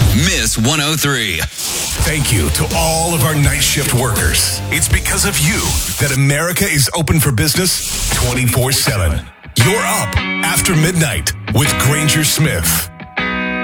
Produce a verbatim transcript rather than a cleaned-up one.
Miss one oh three. Thank you to all of our night shift workers. It's because of you that America is open for business twenty-four seven. You're up after midnight with Granger Smith.